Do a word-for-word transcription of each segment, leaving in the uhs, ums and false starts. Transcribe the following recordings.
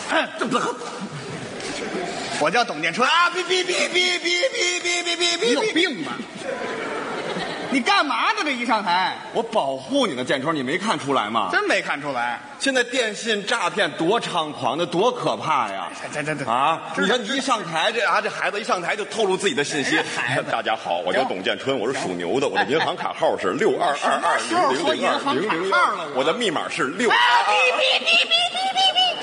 这不， 我叫董建春啊！别别别别别别别别别别！ 你有病吧？你干嘛呢？这一上台， 我保护你呢，建春，你没看出来吗？ 真没看出来。 现在电信诈骗多猖狂，那多可怕呀！ 这这这啊！你看你一上台，这啊这孩子一上台就透露自己的信息。 孩子大家好，我叫董建春，我是属牛的，我的银行卡号是六二二二零零零二零零幺，我的密码是六。 啊！哔哔哔哔哔哔哔！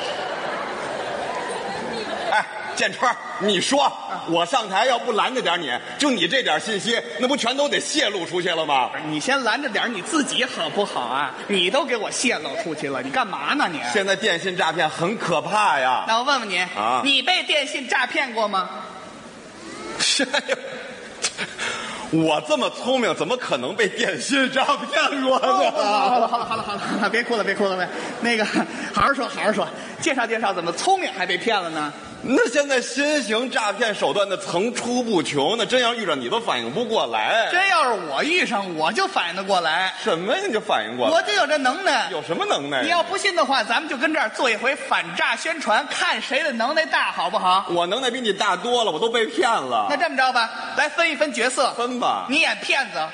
哎，建春，你说我上台要不拦着点你，就你这点信息，那不全都得泄露出去了吗？ 你先拦着点你自己好不好啊？你都给我泄露出去了，你干嘛呢你？ 现在电信诈骗很可怕呀！ 那我问问你啊， 你被电信诈骗过吗？ 我这么聪明，怎么可能被电信诈骗过呢？ 好了好了好了好了好了，别哭了别哭了别，那个好好说好好说，介绍介绍怎么聪明还被骗了呢？ 那现在新型诈骗手段的层出不穷，那真要遇着你都反应不过来。 真要是我遇上，我就反应得过来。 什么呀？你就反应过来？ 我就有这能耐。 有什么能耐？ 你要不信的话，咱们就跟这儿做一回反诈宣传，看谁的能耐大，好不好？ 我能耐比你大多了，我都被骗了。 那这么着吧，来分一分角色。 分吧。 你演骗子。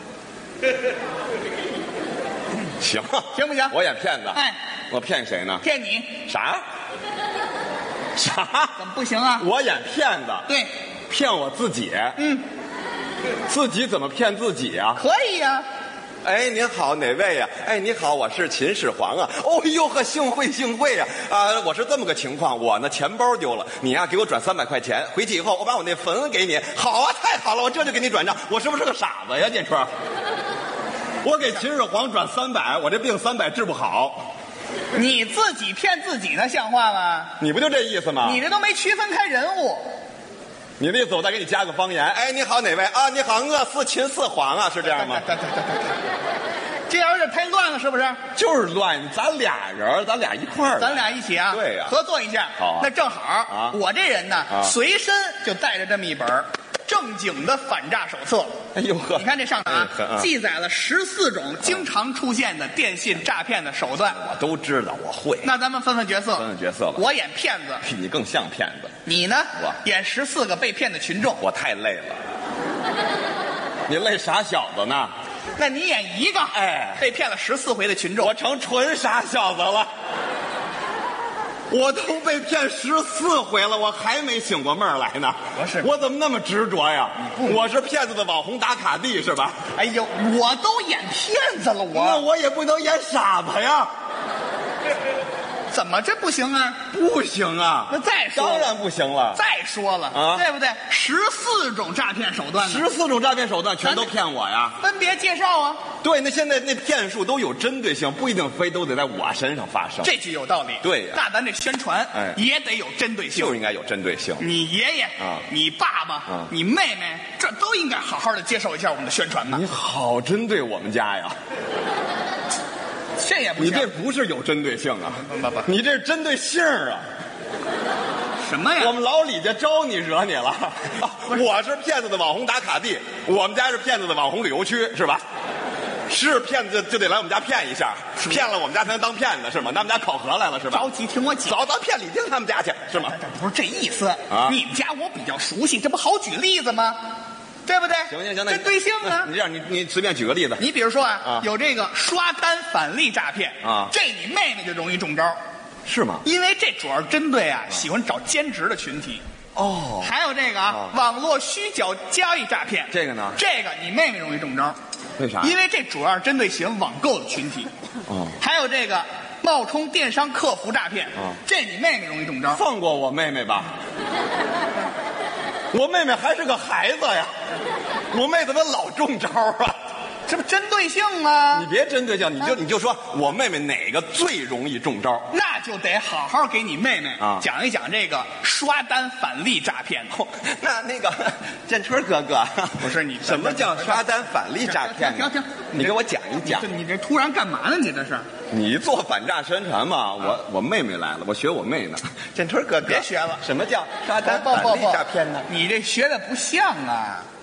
行行不行？ 我演骗子。 哎， 我骗谁呢？ 骗你。 啥？啥？ 怎么不行啊？ 我演骗子。 对， 骗我自己。 嗯， 自己怎么骗自己啊？ 可以呀、啊。 哎，您好，哪位呀？哎，你好，我是秦始皇啊。哦呦呵，幸会幸会呀！啊，我是这么个情况，我呢钱包丢了，你呀、啊、给我转三百块钱，回去以后我把我那坟给你。好啊，太好了，我这就给你转账。我是不是个傻子呀，建春？我给秦始皇转三百，我这病三百治不好。 你自己骗自己呢，像话吗？ 你不就这意思吗？ 你这都没区分开人物。 你的意思我再给你加个方言。哎，你好，哪位啊？你好，我是秦始皇啊，是这样吗？ 对对对对对，这样有点太乱了，是不是？ 就是乱，咱俩人，咱俩一块儿， 咱俩一起啊， 对呀、啊， 合作一下。 好、啊， 那正好啊， 我这人呢， 啊、 随身就带着这么一本正经的反诈手册。 哎呦呵， 你看这上头啊， 嗯、 记载了十四种经常出现的电信诈骗的手段。 我都知道，我会。 那咱们分分角色， 分分角色吧。 我演骗子， 你更像骗子。 你呢？ 我演十四个被骗的群众。 我太累了。你累傻小子呢？ 那你演一个， 哎， 被骗了十四回的群众， 我成纯傻小子了。我都被骗十四回了，我还没醒过味儿来呢。 不是， 我怎么那么执着呀？我是骗子的网红打卡地是吧？ 哎呦，我都演骗子了，我那我也不能演傻子呀。 怎么这不行啊？ 不行啊！ 那再说， 当然不行了。 再说了啊，对不对？十四种诈骗手段， 十四种诈骗手段全都骗我呀！ 分别介绍啊。 对，那现在那骗术都有针对性，不一定非都得在我身上发生。 这句有道理。 对呀， 那咱这宣传哎也得有针对性， 就应该有针对性。 你爷爷啊， 你爸爸啊， 你妹妹，这都应该好好的接受一下我们的宣传呢。 你好针对我们家呀！ 这也不行， 你这不是有针对性啊！ 不不， 你这是针对性啊！ 什么呀？ 我们老李家招你惹你了？我是骗子的网红打卡地，我们家是骗子的网红旅游区，是吧？是骗子就得来我们家骗一下，骗了我们家才能当骗子，是吗？拿我们家考核来了，是吧？ 着急听我讲， 早咱骗李丁他们家去，是吗？ 这不是这意思啊！ 你们家我比较熟悉，这不好举例子吗？对不对？ 行行行，那针对性啊！ 你这样，你你随便举个例子。 你比如说啊， 啊有这个刷单返利诈骗啊， 这你妹妹就容易中招， 是吗？ 因为这主要针对啊喜欢找兼职的群体。 哦， 还有这个啊，网络虚假交易诈骗， 这个呢？ 这个你妹妹容易中招， 为啥？ 因为这主要是针对喜欢网购的群体。 哦， 还有这个冒充电商客服诈骗， 哦， 这你妹妹容易中招。 放过我妹妹吧。我妹妹还是个孩子呀，我妹怎么老中招啊？ 这不针对性吗？ 你别针对性，你就、啊、你就说我妹妹哪个最容易中招， 那就得好好给你妹妹啊讲一讲这个刷单返利诈骗。 哦、那那个建春哥哥， 不是你什么叫刷单返利诈骗？ 停停， 你给我讲一讲。 你这突然干嘛呢？你这是？ 你做反诈宣传嘛？我我妹妹来了，我学我妹呢。建春哥哥， 别学了。 什么叫刷单返利诈骗呢？ 你这学的不像啊。